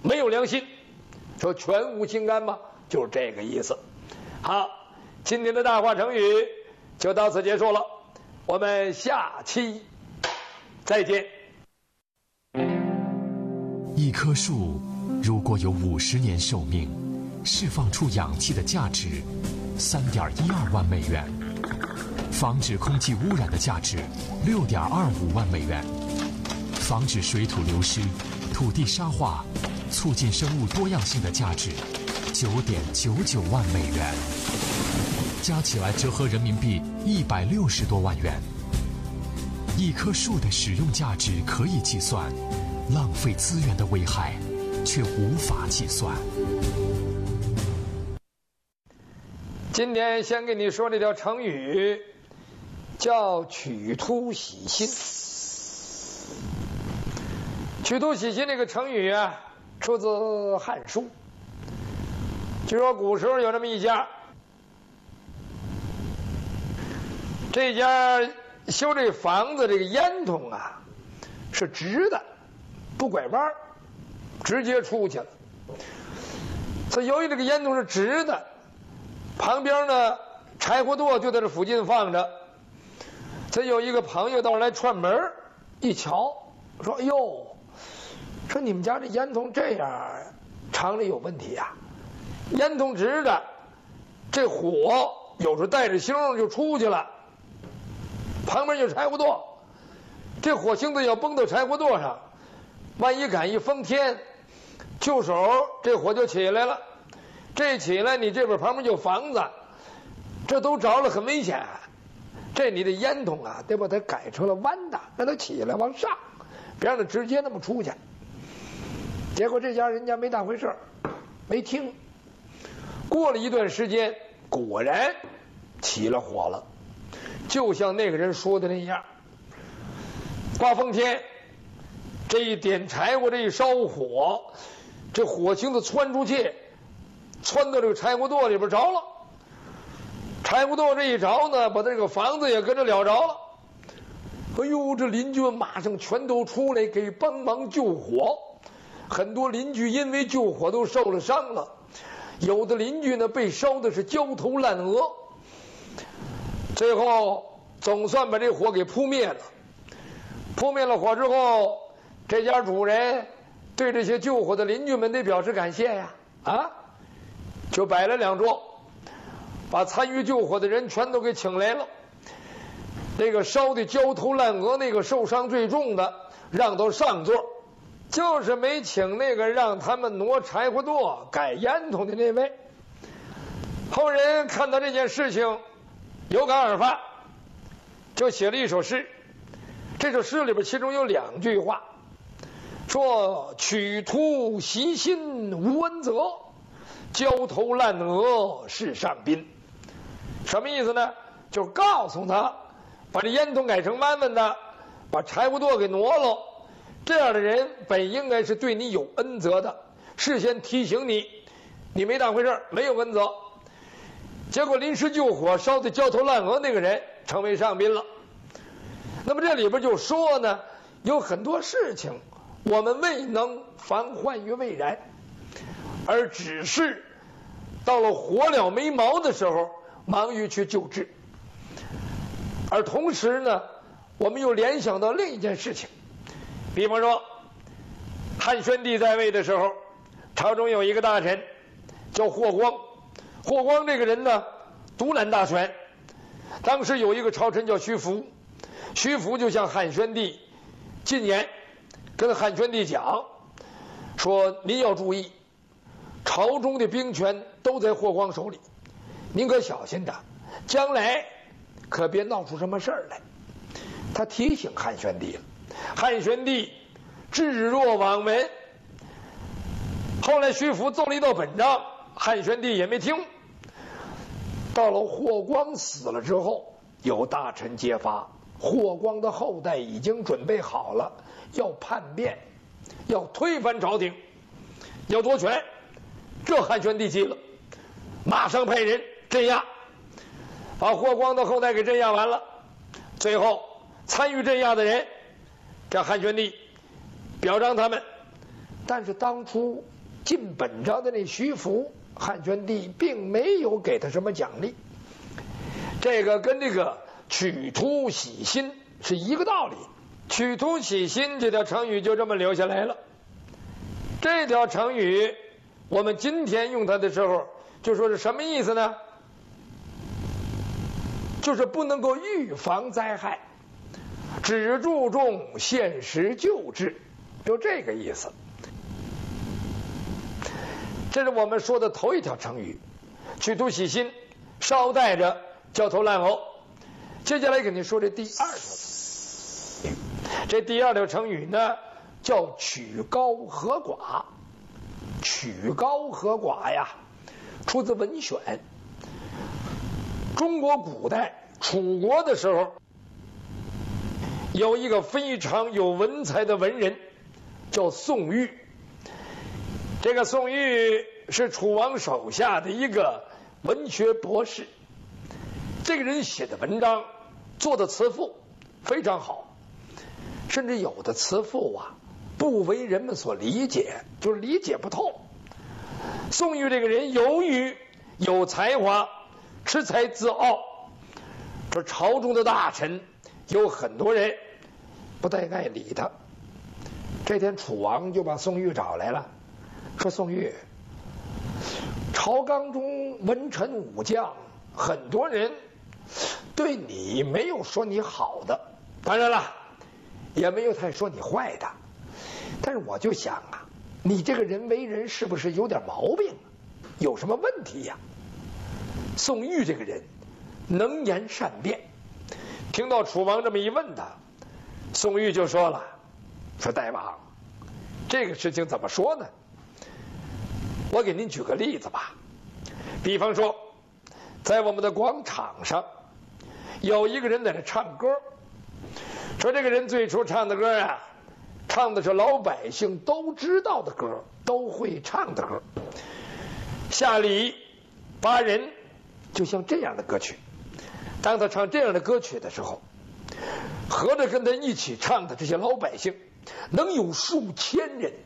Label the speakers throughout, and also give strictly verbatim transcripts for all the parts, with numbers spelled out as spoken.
Speaker 1: 没有良心，说全无心肝吗？就是这个意思。好，今天的大话成语就到此结束了，我们下期再见。
Speaker 2: 一棵树如果有五十年寿命，释放出氧气的价值三点一二万美元，防止空气污染的价值六点二五万美元，防止水土流失、土地沙化、促进生物多样性的价值九点九九万美元，加起来折合人民币一百六十多万元。一棵树的使用价值可以计算，浪费资源的危害却无法计算。
Speaker 1: 今天先给你说这条成语，叫曲突喜新。曲突喜新这个成语啊，出自《汉书》。据说古时候有这么一家，这家修这房子这个烟囱啊是直的，不拐弯，直接出去了。所以由于这个烟囱是直的，旁边呢柴火垛就在这附近放着。这有一个朋友到这来串门，一瞧说：“哎呦，说你们家这烟囱这样，厂里有问题呀、啊！烟囱直的，这火有时候带着星就出去了，旁边有柴火垛，这火星子要崩到柴火垛上，万一赶一封天，就手这火就起来了。这起来，你这边旁边就房子，这都着了，很危险。这你的烟囱啊，得把它改成了弯的，让它起来往上，别让它直接那么出去。”结果这家人家没当回事，没听。过了一段时间，果然起了火了，就像那个人说的那样。刮风天，这一点柴火，这一烧火，这火星子窜出去，窜到这个柴火垛里边着了。柴火垛这一着呢，把这个房子也跟着燎着了。哎呦，这邻居们马上全都出来给帮忙救火。很多邻居因为救火都受了伤了，有的邻居呢被烧的是焦头烂额。最后总算把这火给扑灭了。扑灭了火之后，这家主人对这些救火的邻居们得表示感谢呀，啊，就摆了两桌，把参与救火的人全都给请来了。那个烧的焦头烂额，那个受伤最重的让到上座，就是没请那个让他们挪柴火垛改烟囱的那位。后人看到这件事情有感而发，就写了一首诗。这首诗里边其中有两句话，说曲突喜新无恩泽，焦头烂额是上宾。什么意思呢？就告诉他把这烟囱改成弯弯的，把柴火垛给挪了，这样的人本应该是对你有恩泽的，事先提醒你，你没当回事，没有恩泽。结果临时救火烧的焦头烂额那个人成为上宾了。那么这里边就说呢，有很多事情我们未能防患于未然，而只是到了火了没毛的时候忙于去救治。而同时呢，我们又联想到另一件事情，比方说汉宣帝在位的时候，朝中有一个大臣叫霍光。霍光这个人呢独揽大权，当时有一个朝臣叫徐福，徐福就向汉宣帝进言，跟汉宣帝讲说，您要注意，朝中的兵权都在霍光手里，您可小心点，将来可别闹出什么事儿来。他提醒汉宣帝了，汉宣帝置若罔闻。后来徐福奏了一道本章，汉宣帝也没听。到了霍光死了之后，有大臣揭发，霍光的后代已经准备好了，要叛变，要推翻朝廷，要夺权。这汉宣帝急了，马上派人镇压，把霍光的后代给镇压完了。最后参与镇压的人，这汉宣帝表彰他们，但是当初进本朝的那徐福，汉宣帝并没有给他什么奖励。这个跟这个取徒喜新是一个道理。取徒喜新这条成语就这么留下来了。这条成语我们今天用它的时候就说是什么意思呢？就是不能够预防灾害，只注重现实救治，就这个意思。这是我们说的头一条成语，取徒喜新，捎带着焦头烂额。接下来给您说这第二条成语，这第二条成语呢叫曲高和寡。曲高和寡呀，出自《文选》。中国古代楚国的时候，有一个非常有文采的文人，叫宋玉。这个宋玉是楚王手下的一个文学博士。这个人写的文章，做的词赋非常好，甚至有的词赋啊不为人们所理解，就是理解不透。宋玉这个人由于有才华，恃才自傲，这朝中的大臣有很多人不太爱理他。这天楚王就把宋玉找来了，说宋玉，朝纲中文臣武将很多人对你没有说你好的，当然了也没有太说你坏的，但是我就想啊，你这个人为人是不是有点毛病，有什么问题呀？宋玉这个人能言善辩，听到楚王这么一问他，宋玉就说了，说大王，这个事情怎么说呢？我给您举个例子吧，比方说在我们的广场上有一个人在那唱歌，说这个人最初唱的歌啊，唱的是老百姓都知道的歌，都会唱的歌，下里巴人，就像这样的歌曲。当他唱这样的歌曲的时候，合着跟他一起唱的这些老百姓能有数千人。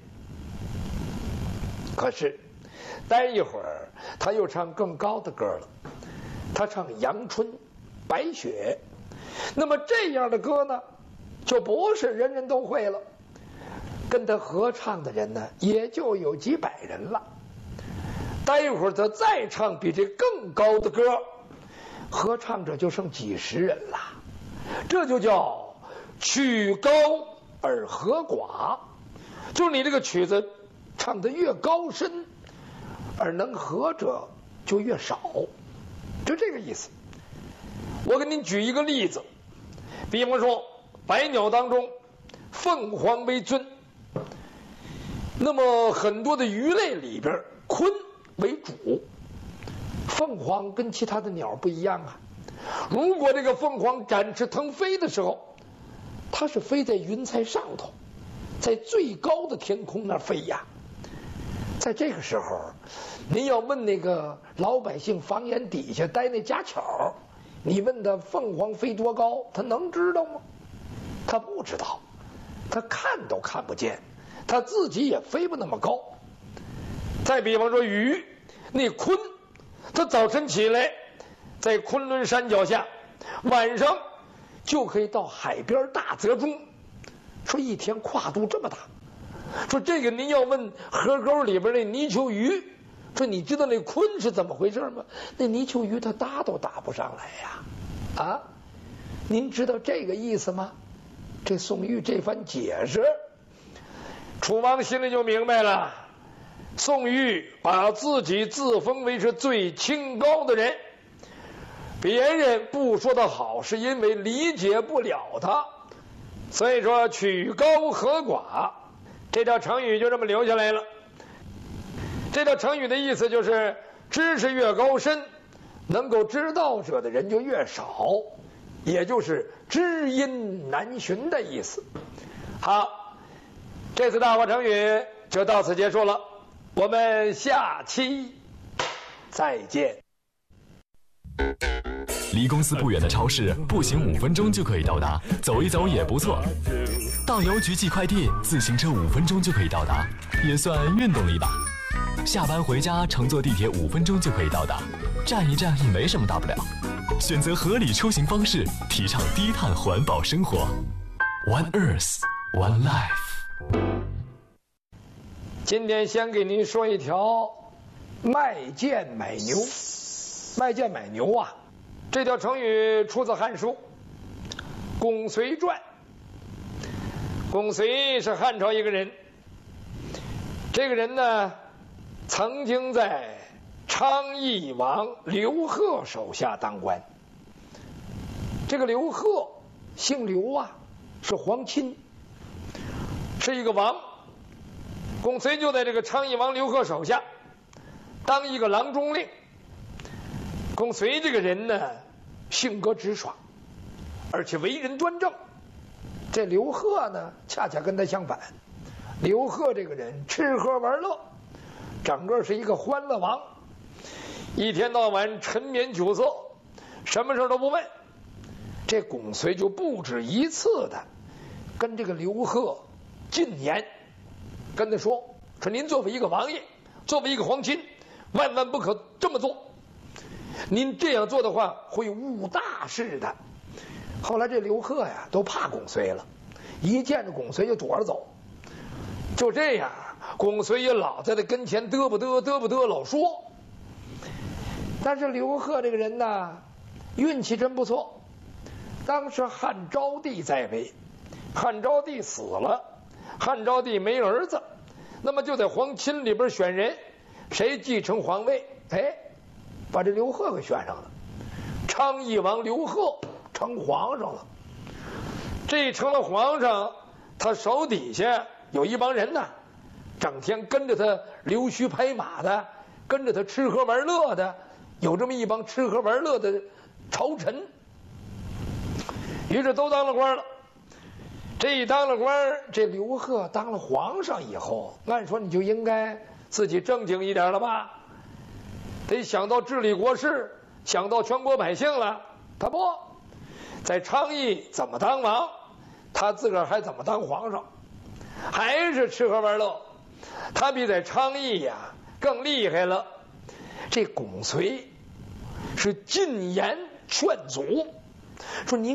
Speaker 1: 可是待一会儿他又唱更高的歌了，他唱阳春白雪，那么这样的歌呢就不是人人都会了，跟他合唱的人呢也就有几百人了。待一会儿他再唱比这更高的歌，合唱者就剩几十人了。这就叫曲高而和寡，就是你这个曲子唱得越高深，而能合者就越少，就这个意思。我给您举一个例子，比方说百鸟当中凤凰为尊，那么很多的鱼类里边鲲为主。凤凰跟其他的鸟不一样啊，如果这个凤凰展翅腾飞的时候，它是飞在云彩上头，在最高的天空那儿飞呀。在这个时候，您要问那个老百姓房檐底下待那家巧，你问他凤凰飞多高，他能知道吗？他不知道，他看都看不见，他自己也飞不那么高。再比方说鱼，那鲲，他早晨起来在昆仑山脚下，晚上就可以到海边大泽中，说一天跨度这么大。说这个您要问河沟里边那泥鳅鱼，说你知道那鲲是怎么回事吗？那泥鳅鱼它打都打不上来呀。啊，您知道这个意思吗？这宋玉这番解释，楚王心里就明白了，宋玉把自己自封为是最清高的人，别人不说他好是因为理解不了他，所以说曲高和寡这条成语就这么留下来了。这条成语的意思就是知识越高深，能够知道者的人就越少，也就是知音难寻的意思。好，这次大话成语就到此结束了，我们下期再见。
Speaker 2: 离公司不远的超市，步行五分钟就可以到达，走一走也不错。到邮局寄快递，自行车五分钟就可以到达，也算运动了一把。
Speaker 3: 下班回家乘坐地铁五分钟就可以到达，站一站也没什么大不了。选择合理出行方式，提倡低碳环保生活。One Earth, One Life。
Speaker 1: 今天先给您说一条卖贱买牛。卖贱买牛啊，这条成语出自《汉书·公随传》。公随是汉朝一个人，这个人呢，曾经在昌邑王刘贺手下当官。这个刘贺姓刘啊，是皇亲，是一个王。公随就在这个昌邑王刘贺手下当一个郎中令。公随这个人呢，性格直爽，而且为人端正。这刘贺呢，恰恰跟他相反。刘贺这个人吃喝玩乐，整个是一个欢乐王，一天到晚沉湎酒色，什么事都不问。这公随就不止一次的跟这个刘贺进言，跟他说说您作为一个王爷，作为一个皇亲，万万不可这么做。您这样做的话，会误大事的。后来这刘贺呀，都怕公随了，一见着公随就躲着走。就这样，公随也老在他跟前嘚不嘚嘚不嘚老说。但是刘贺这个人呢，运气真不错。当时汉昭帝在位，汉昭帝死了，汉昭帝没儿子，那么就在皇亲里边选人，谁继承皇位？哎，把这刘贺给选上了。昌邑王刘贺成皇上了。这成了皇上，他手底下有一帮人呢，整天跟着他溜须拍马的，跟着他吃喝玩乐的，有这么一帮吃喝玩乐的朝臣。于是都当了官了。这一当了官，这刘贺当了皇上以后，按说你就应该自己正经一点了吧，得想到治理国事，想到全国百姓了。他不在昌邑怎么当王，他自个儿还怎么当皇上，还是吃喝玩乐。他比在昌邑呀更厉害了。这公随是进言劝阻，说您